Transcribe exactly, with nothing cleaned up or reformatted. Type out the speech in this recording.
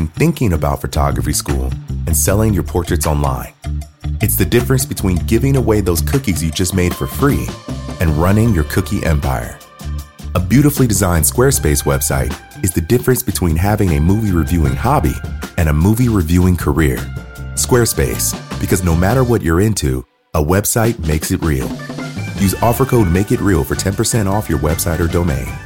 between thinking about photography school and selling your portraits online. It's the difference between giving away those cookies you just made for free and running your cookie empire. A beautifully designed Squarespace website is the difference between having a movie reviewing hobby and a movie reviewing career. Squarespace, because no matter what you're into, a website makes it real. Use offer code MAKEITREAL for ten percent off your website or domain.